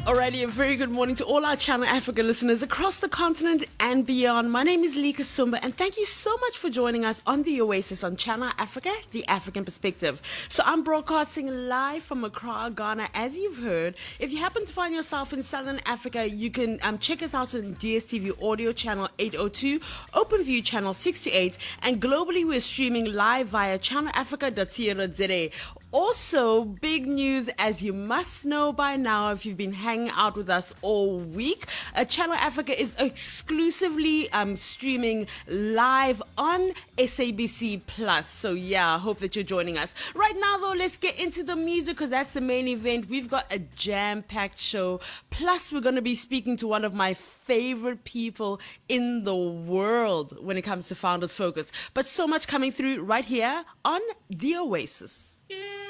Alrighty, a very good morning to all our Channel Africa listeners across the continent and beyond. My name is Lika Sumba, and thank you so much for joining us on The Oasis on Channel Africa, the African perspective. So I'm broadcasting live from Accra, Ghana, as you've heard. If you happen to find yourself in Southern Africa, you can check us out on DSTV Audio Channel 802, OpenView Channel 628, and globally we're streaming live via channelafrica.co.za. Also, big news, as you must know by now if you've been hanging out with us all week, Channel Africa is exclusively streaming live on SABC Plus. So yeah, I hope that you're joining us. Right now though, let's get into the music because that's the main event. We've got a jam-packed show. Plus, we're going to be speaking to one of my favorite people in the world when it comes to Founders Focus. But so much coming through right here on The Oasis.